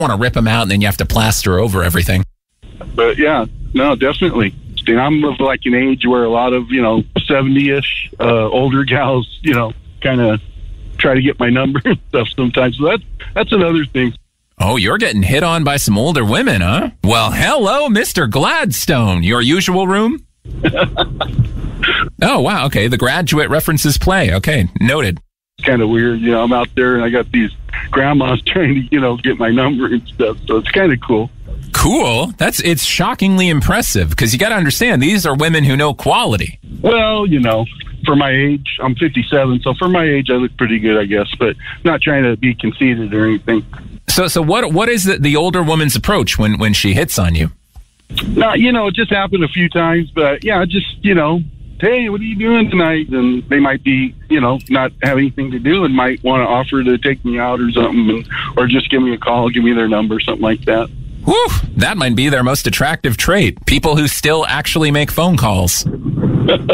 want to rip them out and then you have to plaster over everything. But yeah, no, definitely. And I'm of like an age where a lot of, 70-ish older gals, kind of try to get my number and stuff sometimes. So that's another thing. Oh, you're getting hit on by some older women, huh? Well, hello, Mr. Gladstone. Your usual room? Oh, wow. Okay. The graduate references play. Okay. Noted. It's kind of weird. I'm out there and I got these grandmas trying to, get my number and stuff. So it's kind of cool. Cool. It's shockingly impressive because you got to understand these are women who know quality. Well, for my age, I'm 57. So for my age, I look pretty good, I guess, but not trying to be conceited or anything. So what is the older woman's approach when she hits on you? No, it just happened a few times, but yeah, just, hey, what are you doing tonight? And they might be, not have anything to do and might want to offer to take me out or something, or just give me a call, give me their number, something like that. Whew, that might be their most attractive trait. People who still actually make phone calls.